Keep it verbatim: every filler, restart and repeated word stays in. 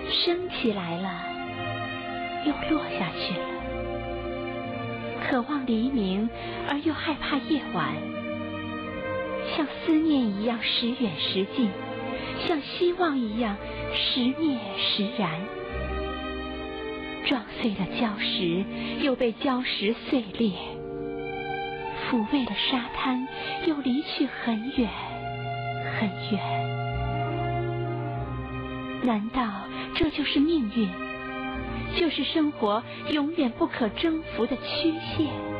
升起来了，又落下去了。渴望黎明，而又害怕夜晚，像思念一样时远时近，像希望一样时灭时燃。撞碎了礁石，又被礁石碎裂，抚慰了沙滩，又离去很远很远。难道这就是命运？就是生活永远不可征服的曲线？